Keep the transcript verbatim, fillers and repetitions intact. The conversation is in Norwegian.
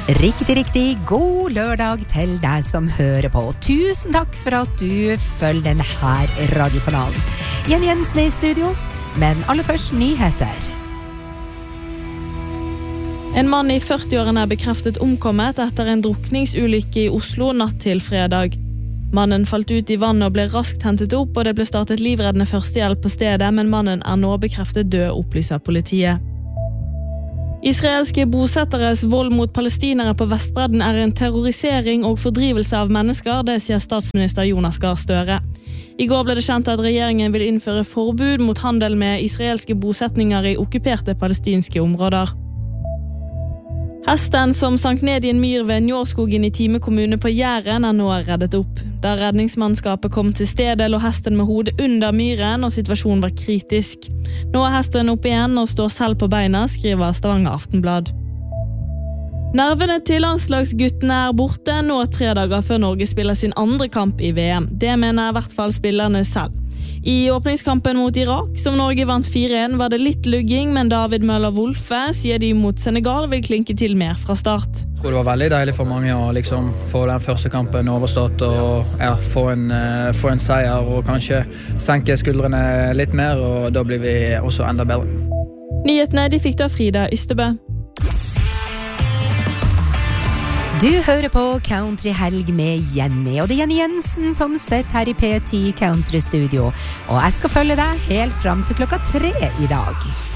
Riktig, riktig god lørdag til deg som hører på. Tusen takk for at du følger denne her radiokanalen. Jenny Jensen er i studio, men aller først nyheter. En mann i førti-årene er bekreftet omkommet etter en drukningsulykke i Oslo natt til fredag. Mannen falt ut i vannet og ble raskt hentet opp, og det ble startet livreddende førstehjelp på stedet, men mannen er nå bekreftet død, opplyser politiet. Israelske bosetteres vold mot palestinere på Vestbredden er en terrorisering og fordrivelse av mennesker, det sier statsminister Jonas Gahr Støre. I går ble det kjent at regjeringen vil innføre forbud mot handel med israelske bosetninger i okkuperte palestinske områder. Hesten som sank ned i en myr ved Njårskogen i Time kommune på Jæren er nå reddet opp. Da redningsmannskapet kom til stedet lå hesten med hodet under myren, og situasjonen var kritisk. Nå er hesten opp igjen og står selv på beina, skriver Stavanger Aftenblad. Nervene til landslagsguttene er borte nå tre dager før Norge spiller sin andre kamp i V M. Det mener i hvert fall spillerne selv. I åpningskampen mot Irak, som Norge vant fire en, var det litt lugging, men David Møller-Wolfe sier de mot Senegal vil klinke til mer fra start. Jeg tror det var veldig deilig for mange å liksom få den første kampen overstått og ja, få, en, uh, få en seier og kanskje senke skuldrene litt mer, og da blir vi også enda bedre. Nyhetene de fikk da Frida Ystebø. Du hører på Country Helg med Jenny, og det er Jenny Jensen som sitter her i P ti Country Studio, og jeg skal følge deg helt frem til klokka tre i dag.